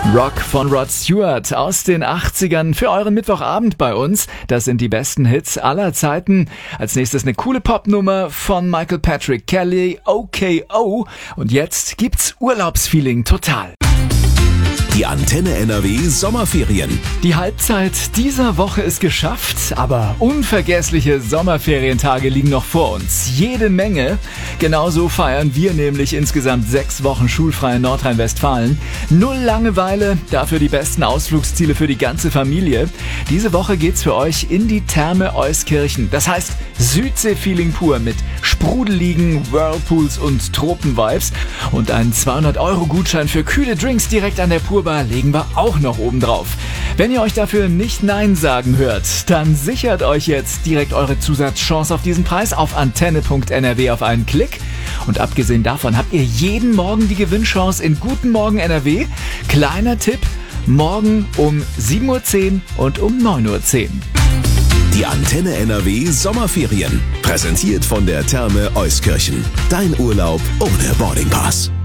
Rock von Rod Stewart aus den 80ern für euren Mittwochabend bei uns. Das sind die besten Hits aller Zeiten. Als nächstes eine coole Popnummer von Michael Patrick Kelly, OKO. Und jetzt gibt's Urlaubsfeeling total. Die Antenne NRW Sommerferien. Die Halbzeit dieser Woche ist geschafft, aber unvergessliche Sommerferientage liegen noch vor uns. Jede Menge. Genauso feiern wir nämlich insgesamt 6 Wochen schulfrei in Nordrhein-Westfalen. 0 Langeweile, dafür die besten Ausflugsziele für die ganze Familie. Diese Woche geht's für euch in die Therme Euskirchen. Das heißt Südsee-Feeling pur mit Sprudeligen, Whirlpools und Tropen-Vibes. Und einen 200-Euro-Gutschein für kühle Drinks direkt an der Purbar legen wir auch noch oben drauf. Wenn ihr euch dafür nicht Nein sagen hört, dann sichert euch jetzt direkt eure Zusatzchance auf diesen Preis auf antenne.nrw auf einen Klick. Und abgesehen davon habt ihr jeden Morgen die Gewinnchance in Guten Morgen NRW. Kleiner Tipp, morgen um 7.10 Uhr und um 9.10 Uhr. Die Antenne NRW Sommerferien. Präsentiert von der Therme Euskirchen. Dein Urlaub ohne Boardingpass.